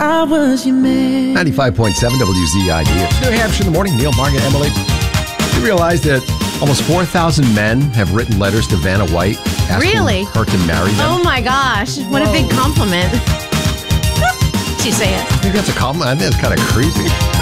I was your man. 95.7 WZID. It's New Hampshire in the morning. Neil, Margaret, Emily. You realize that almost 4,000 men have written letters to Vanna White asking her to marry them? Oh my gosh. What a big compliment. Did you say it? I think that's a compliment. I think that's kind of creepy.